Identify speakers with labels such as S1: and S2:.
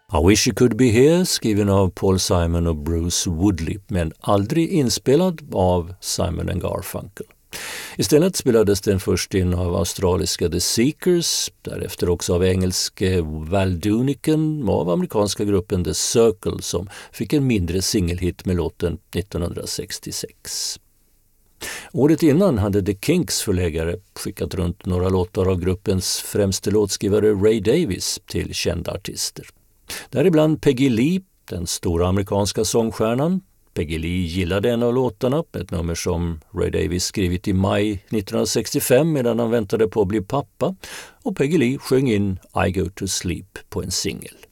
S1: I Wish You Could Be Here, skriven av Paul Simon och Bruce Woodley, men aldrig inspelad av Simon & Garfunkel. Istället spelades den först in av australiska The Seekers, därefter också av engelske Val Doonican och av amerikanska gruppen The Circle som fick en mindre singelhit med låten 1966. Året innan hade The Kinks förläggare skickat runt några låtar av gruppens främste låtskrivare Ray Davies till kända artister. Däribland Peggy Lee, den stora amerikanska sångstjärnan. Peggy Lee gillade en av låtarna, ett nummer som Ray Davies skrivit i maj 1965 medan han väntade på att bli pappa, och Peggy Lee sjöng in I Go To Sleep på en singel.